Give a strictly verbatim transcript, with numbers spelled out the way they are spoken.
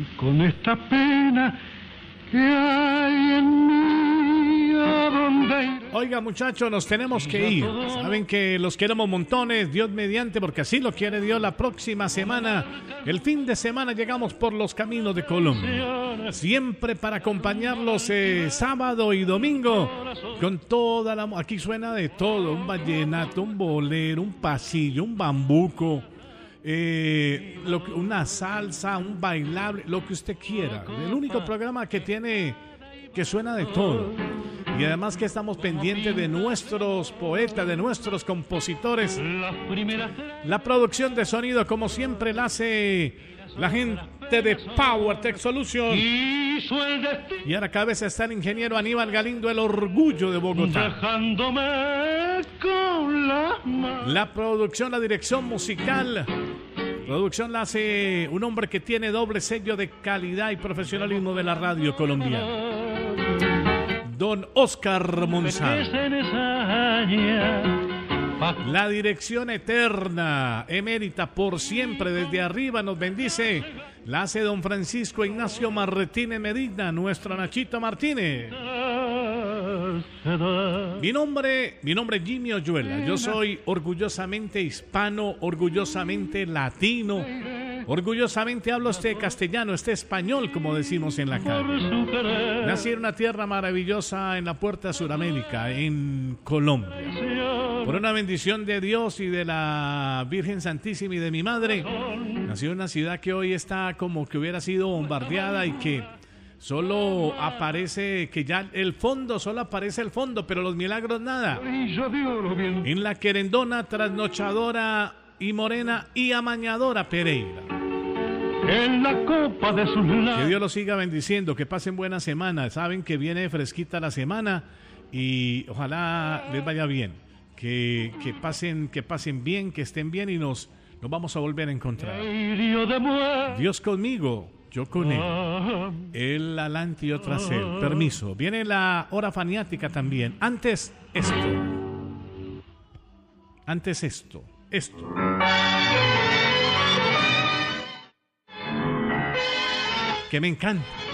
Con esta pena que hay en mí, ¿a dónde iré? Oiga, muchachos, nos tenemos que ir. Saben que los queremos montones, Dios mediante, porque así lo quiere Dios. La próxima semana, el fin de semana, llegamos por los caminos de Colombia. Siempre para acompañarlos eh, sábado y domingo con toda la... Aquí suena de todo, un vallenato, un bolero, un pasillo, un bambuco. Eh, lo que, una salsa, un bailable, lo que usted quiera. El único programa que tiene, que suena de todo. Y además que estamos pendientes de nuestros poetas, de nuestros compositores. La producción de sonido, como siempre, la hace la gente de Power Tech Solution. Y ahora cada vez está el ingeniero Aníbal Galindo, el orgullo de Bogotá. La producción, la dirección musical. Producción la hace un hombre que tiene doble sello de calidad y profesionalismo de la radio colombiana. Don Oscar Monzal. La dirección eterna, emérita por siempre, desde arriba nos bendice. La hace don Francisco Ignacio Martínez Medina, nuestro Nachito Martínez. Mi nombre, mi nombre es Jimmy Oyuela. Yo soy orgullosamente hispano, orgullosamente latino. Orgullosamente hablo este castellano, este español, como decimos en la calle. Nací en una tierra maravillosa en la puerta Suramérica, en Colombia. Por una bendición de Dios y de la Virgen Santísima y de mi madre, nací en una ciudad que hoy está como que hubiera sido bombardeada y que solo aparece, que ya el fondo, solo aparece el fondo, pero los milagros nada. En la querendona, trasnochadora y morena y amañadora Pereira. En la copa de sus labios. Que Dios los siga bendiciendo, que pasen buena semana. Saben que viene fresquita la semana y ojalá les vaya bien. Que, que pasen, que pasen bien, que estén bien y nos, nos vamos a volver a encontrar. Dios conmigo, yo con él. Él adelante y yo tras él. Permiso. Viene la hora faniática también. Antes esto. Antes esto. Esto. Que me encanta.